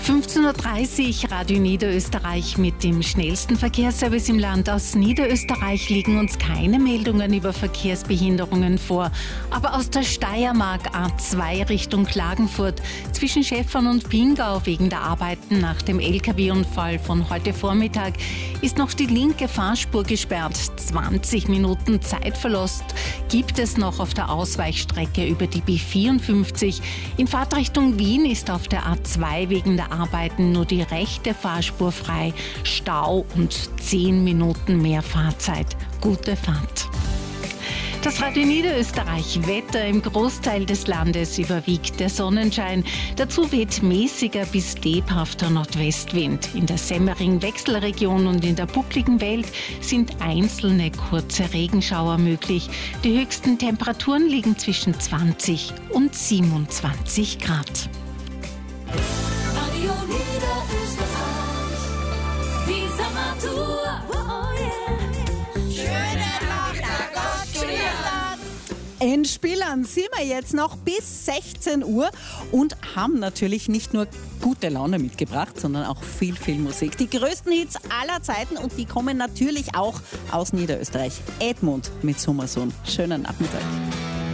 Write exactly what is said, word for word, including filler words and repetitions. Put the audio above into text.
fünfzehn Uhr dreißig, Radio Niederösterreich mit dem schnellsten Verkehrsservice im Land. Aus Niederösterreich liegen uns keine Meldungen über Verkehrsbehinderungen vor. Aber aus der Steiermark A zwei Richtung Klagenfurt zwischen Schäffern und Pingau wegen der Arbeiten nach dem L K W-Unfall von heute Vormittag ist noch die linke Fahrspur gesperrt. zwanzig Minuten Zeitverlust gibt es noch auf der Ausweichstrecke über die B vierundfünfzig. In Fahrtrichtung Wien ist auf der A zwei wegen der Arbeiten nur die rechte Fahrspur frei. Stau und zehn Minuten mehr Fahrzeit. Gute Fahrt. Das Radio Niederösterreich Wetter: im Großteil des Landes überwiegt der Sonnenschein. Dazu weht mäßiger bis lebhafter Nordwestwind. In der Semmering-Wechselregion und in der buckligen Welt sind einzelne kurze Regenschauer möglich. Die höchsten Temperaturen liegen zwischen zwanzig und siebenundzwanzig Grad. Radio Niederösterreich, die Sommertour. Oh yeah. Schöne Nacht, Spielern. In Spielern sind wir jetzt noch bis sechzehn Uhr und haben natürlich nicht nur gute Laune mitgebracht, sondern auch viel, viel Musik. Die größten Hits aller Zeiten, und die kommen natürlich auch aus Niederösterreich. Edmund mit Summersohn. Schönen Nachmittag.